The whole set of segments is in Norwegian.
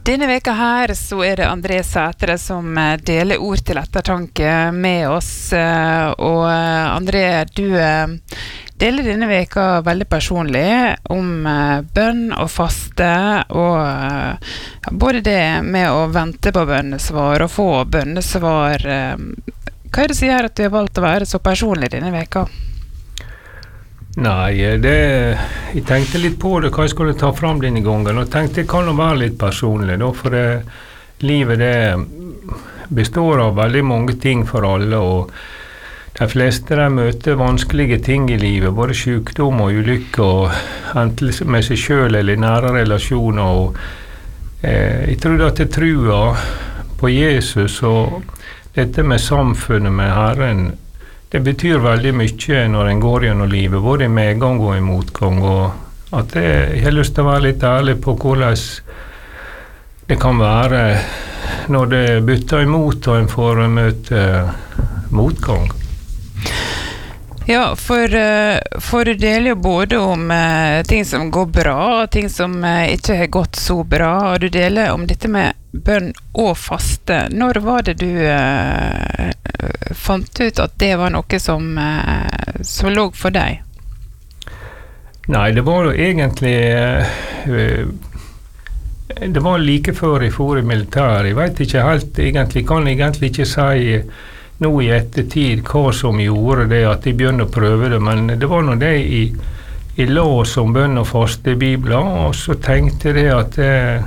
Denne veka her så det André Sætre som deler ord til ettertanke med oss. Og André, du deler denne veka veldig personlig om bønn og faste, og både det med å vente på bønnesvar og få bønnesvar. Hva det som gjør at du har valgt å være så personlig denne veka? Nei, jeg tenkte litt på det, hva jeg skulle ta fram denne gangen, og tenkte det kan jo være litt personlig, da, for livet det består av veldig mange ting for alle, og de fleste de møter vanskelige ting i livet, både sykdom og ulykke, og enten med seg selv eller nære relasjoner, og jeg trodde at jeg tror på Jesus, og dette med samfunnet med Herren, det betyr veldig mye når en går gjennom livet, både i medgang og i motgang, og at jeg har lyst til å være litt ærlig på hvordan det kan være når det bytter imot og en får møte motgang. Ja, for du deler jo både om ting som går bra, og ting som ikke har gått så bra, og du deler om dette med bønn og faste. Når var det du fant ut at det var noe som lå for deg? Nei, det var jo egentlig det var like før jeg for i militær. Jeg vet ikke helt, kan egentlig ikke si nå i ettertid hva som gjorde det at jeg begynte å prøve det, men det var noe det jeg la som bønn og faste i Bibelen, og så tenkte jeg at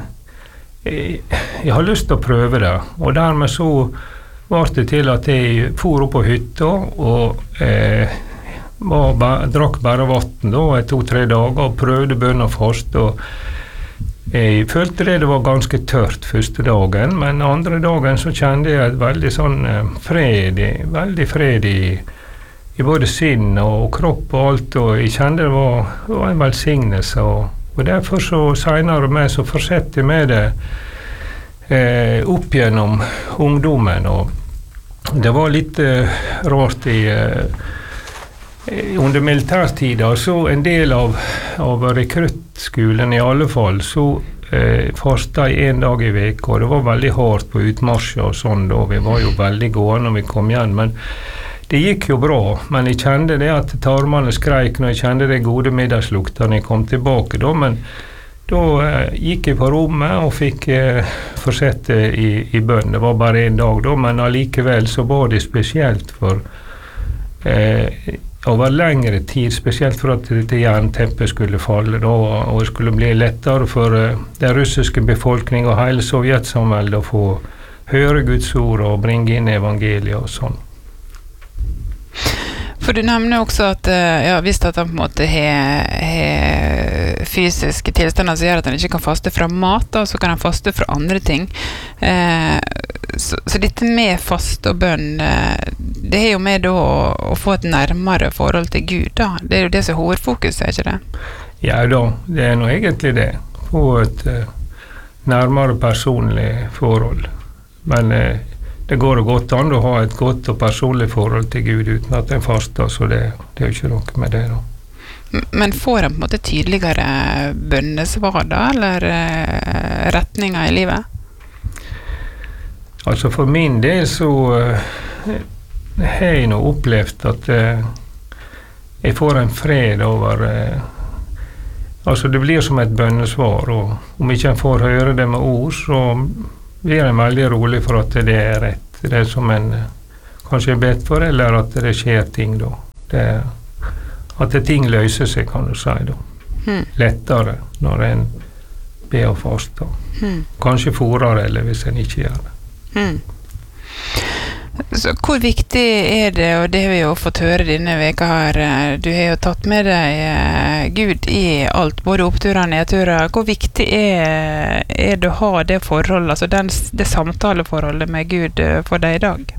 jeg har lyst til å prøve det, og dermed så var det til at jeg for opp på hytta og drakk bare vatten da, 2-3 dager og prøvde bønn og faste, og jeg følte det var ganske tørt første dagen, men andre dagen så kjente jeg et veldig sånn veldig fred i både sinn og kropp og alt, og jeg kjente det var en velsignelse, og derfor så senere med så fortsatte jeg med det opp gjennom ungdommen, og det var litt rart under militærtida, så en del av rekruttskolen i alle fall, så fastet jeg en dag i veka, og det var veldig hardt på utmarsjer og sånn da, vi var jo veldig gode når vi kom igjen, men det gikk jo bra, men jeg kjente det at tarmene skreik når jeg kjente det gode middagslukta når jeg kom tilbake da, men da gikk jeg på rommet og fikk fortsette i bønn. Det var bare en dag da, men allikevel så var det spesielt for over lengre tid, spesielt for at dette jernteppet skulle falle da, og det skulle bli lettere for den russiske befolkningen og hele Sovjetsamveldet å få høre Guds ord og bringe inn evangeliet og sånn. For du nevner også at hvis at han på en måte har fysiske tilstander som gjør at han ikke kan faste fra mat, da, så kan han faste fra andre ting. Så dette med faste og bønn, det jo med da å få et nærmere forhold til Gud, da. Det jo det som hovedfokuset, ikke det? Ja da, det nå egentlig det. Få et nærmere personlig forhold. Men det går godt an å ha et godt og personlig forhold til Gud uten at en faster, så det jo ikke noe med det da. Men får en på en måte tydeligere bønnesvar da, eller retninger i livet? Altså for min del så har jeg nå opplevd at jeg får en fred over altså det blir som et bønnesvar, og om ikke en får høre det med ord, så blir en veldig rolig for at det rett. Det som en kanskje bedt for, eller at det skjer ting da. At ting løser seg, kan du si da. Lettere når en ber og faster. Kanskje forere, eller hvis en ikke gjør det. Så hvor viktig det, og det har vi jo fått høre denne veka her, du har jo tatt med deg Gud i alt, både oppturer og nedturer. Hvor viktig det å ha det forholdet, altså det samtaleforholdet med Gud for deg i dag?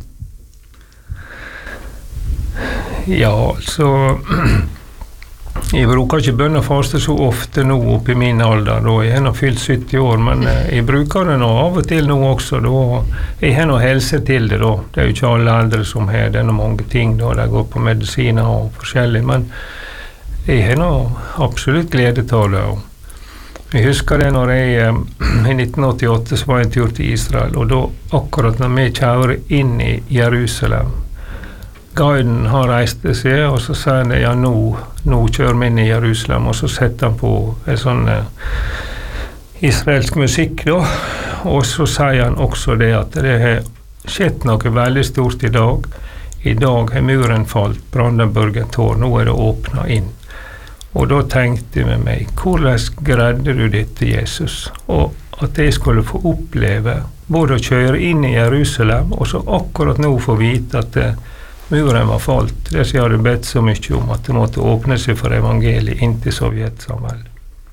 Ja, altså jeg bruker ikke bønn og faste så ofte nå opp i min alder, da jeg har nå fylt 70 år, men jeg bruker det nå av og til nå også, da jeg har nå helse til det da, det jo ikke alle eldre som har det, noe mange ting da, de går på medisiner og forskjellig, men jeg har nå absolutt glede til det, Jeg husker det når jeg i 1988 så var jeg en tur til Israel, og da akkurat når vi kjører inn i Jerusalem, guiden har reist seg, og så sier han ja, nå kjører vi inn i Jerusalem, og så setter han på en sånn israelsk musikk da, og så sier han også det at det har skjedd noe veldig stort i dag. I dag har muren falt, Brandenburgen tår, nå det åpnet inn. Og da tenkte jeg med meg, hvordan greide du dette, Jesus? Og at jeg skulle få oppleve både å kjøre inn i Jerusalem, og så akkurat nå få vite at muren var falt. Det som jeg hadde bedt så mye om, at det måtte åpne seg for evangeliet inn til Sovjetsamveldet.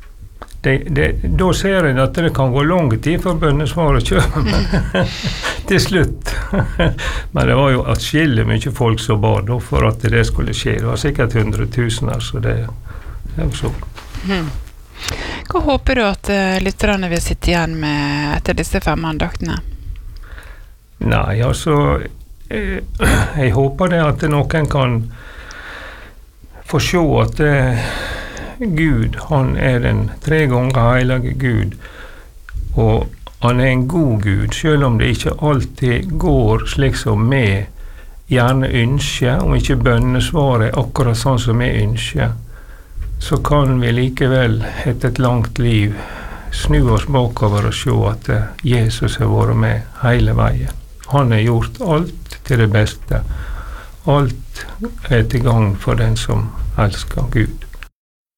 Da ser jeg at det kan gå lang tid for bønnesvaret kommer til slutt. Men det var jo atskillig mye folk som ba da for at det skulle skje. Det var sikkert 100 000, så det var så. Hva håper du at lytterne vil sitte igjen med etter disse 5 andaktene? Nei, altså jeg håper det at noen kan få se at Gud, han den 3 ganger heilige Gud, og han en god Gud, selv om det ikke alltid går slik som vi gjerne ønsker, om ikke bønnesvaret akkurat sånn som vi ønsker, så kan vi likevel etter et langt liv snu oss bakover og se at Jesus har vært med hele veien. Han har gjort alt til det beste. Alt til gang for den som elsker Gud.